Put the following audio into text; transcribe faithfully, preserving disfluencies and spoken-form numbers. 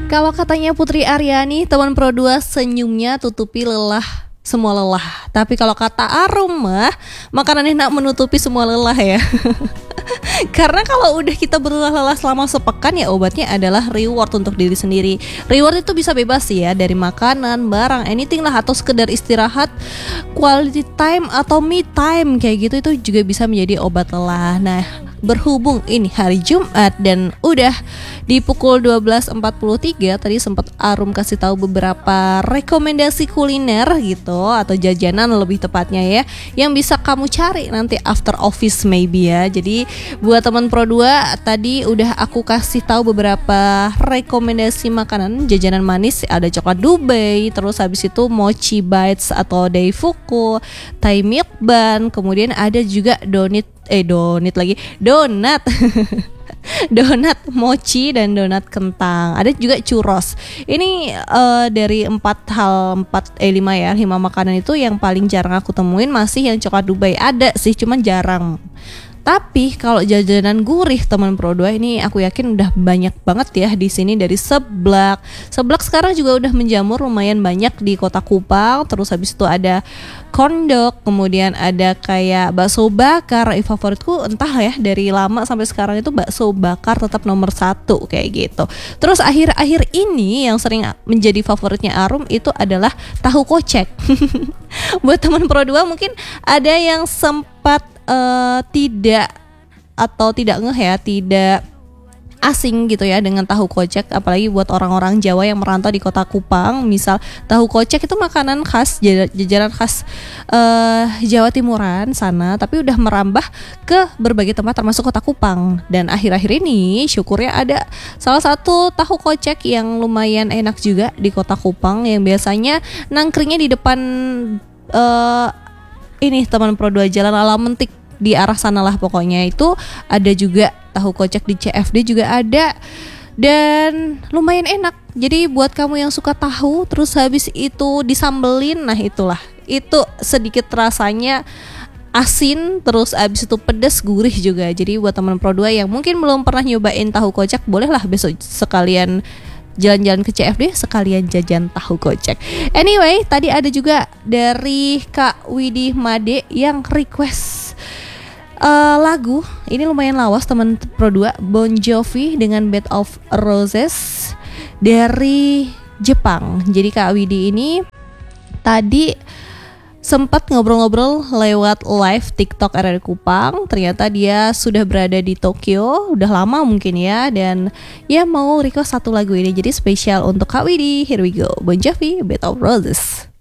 Kalau katanya Putri Aryani, teman Pro dua senyumnya tutupi lelah semua lelah. Tapi kalau kata Arum mah, makanan enak menutupi semua lelah ya. Karena kalau udah kita berlelah-lelah selama sepekan, ya obatnya adalah reward untuk diri sendiri. Reward itu bisa bebas sih ya, dari makanan, barang, anything lah, atau sekedar istirahat, quality time atau me time kayak gitu, itu juga bisa menjadi obat lelah. Nah, berhubung ini hari Jumat dan udah di pukul dua belas empat puluh tiga, tadi sempat Arum kasih tahu beberapa rekomendasi kuliner gitu, atau jajanan lebih tepatnya ya, yang bisa kamu cari nanti after office maybe ya. Jadi buat teman Pro dua, tadi udah aku kasih tahu beberapa rekomendasi makanan jajanan manis. Ada coklat Dubai, terus habis itu mochi bites atau daifuku, Thai milk bun, kemudian ada juga donit eh donit lagi donat donat mochi dan donat kentang. Ada juga churros. Ini uh, dari empat hal empat eh lima ya, lima makanan itu yang paling jarang aku temuin masih yang coklat Dubai. Ada sih, cuman jarang. Tapi kalau jajanan gurih teman Pro dua ini aku yakin udah banyak banget ya di sini, dari seblak. Seblak sekarang juga udah menjamur lumayan banyak di Kota Kupang. Terus habis itu ada kondok, kemudian ada kayak bakso bakar. Eh, favoritku entah ya, dari lama sampai sekarang itu bakso bakar tetap nomor satu kayak gitu. Terus akhir-akhir ini yang sering menjadi favoritnya Arum itu adalah tahu kocek. Buat teman Pro dua mungkin ada yang sempat Uh, tidak atau tidak ngeh ya, tidak asing gitu ya dengan tahu kocek, apalagi buat orang-orang Jawa yang merantau di Kota Kupang. Misal tahu kocek itu makanan khas, jajanan khas uh, Jawa Timuran sana, tapi udah merambah ke berbagai tempat termasuk Kota Kupang. Dan akhir-akhir ini syukurnya ada salah satu tahu kocek yang lumayan enak juga di Kota Kupang, yang biasanya nangkringnya di depan uh, ini teman Pro dua, Jalan Alamentik, di arah sana lah pokoknya. Itu ada juga tahu kocek di C F D juga ada, dan lumayan enak. Jadi buat kamu yang suka tahu terus habis itu disambelin, nah itulah, itu sedikit rasanya asin, terus habis itu pedas, gurih juga. Jadi buat teman Pro dua yang mungkin belum pernah nyobain tahu kocek, bolehlah besok sekalian jalan-jalan ke C F D, sekalian jajan tahu kocek. Anyway, tadi ada juga dari Kak Widih Made yang request uh, lagu. Ini lumayan lawas teman Pro dua, Bon Jovi dengan Bed of Roses dari Jepang. Jadi Kak Widih ini tadi sempat ngobrol-ngobrol lewat live TikTok R R Kupang. Ternyata dia sudah berada di Tokyo, udah lama mungkin ya, dan ya mau request satu lagu ini. Jadi spesial untuk Kak Widih. Here we go, Bon Jovi, Bed of Roses.